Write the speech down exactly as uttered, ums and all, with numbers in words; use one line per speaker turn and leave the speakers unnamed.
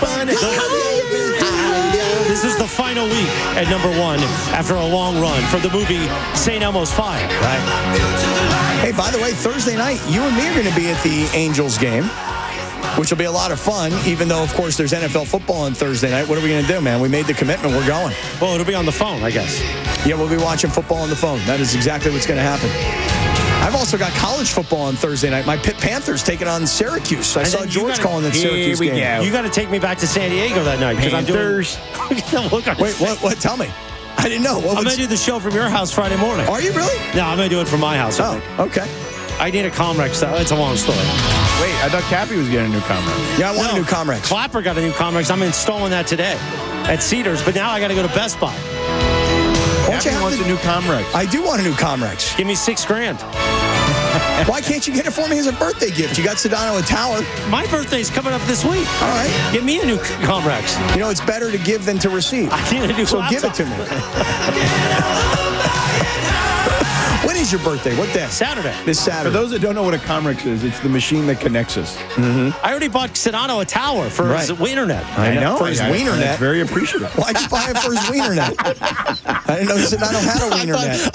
This is the final week at number one after a long run for the movie Saint Elmo's Fire, right?
Hey, by the way, Thursday night, you and me are going to be at the Angels game, which will be a lot of fun, even though, of course, there's N F L football on Thursday night. What are we going to do, man? We made the commitment. We're going.
Well, it'll be on the phone, I guess.
Yeah, we'll be watching football on the phone. That is exactly what's going to happen. I've also got college football on Thursday night. My Pitt Panthers taking on Syracuse. I
And
saw
then you
George
gotta-
calling that
Here
Syracuse
we
game.
go.
You got to take me back to San Diego that night because I'm doing.
Panthers.
Look on his
Wait,
face.
what? What? Tell me. I didn't know. What
I'm
was,
going to do the show from your house Friday morning.
are you really?
No, I'm going to do it from my house. I
Oh,
think.
okay.
I need a Comrex. So it's a long story.
Wait, I thought Cappy was getting a new Comrex.
Yeah, I want
No,
a new Comrex.
Clapper got a new Comrex. I'm installing that today at Cedars, but now I got to go to Best Buy.
Why don't you
Cappy
have
wants
the-
a new Comrex.
I do want a new Comrex.
Give me six grand.
Why can't you get it for me as a birthday gift? You got Sedano a tower.
My birthday's coming up this week.
All right.
Give me a new Comrex.
You know, it's better to give than to receive.
I need a new
So
laptop.
give it to me. When is your birthday? What day?
Saturday.
This
For
Saturday.
those that don't know what a Comrex is, it's the machine that connects us.
I already bought Sedano a tower for
Right.
his internet.
I know.
For his
I- I-
wiener
that's
net.
very appreciative.
Why'd you buy it for his wiener net? I didn't know Sedano had a wiener net.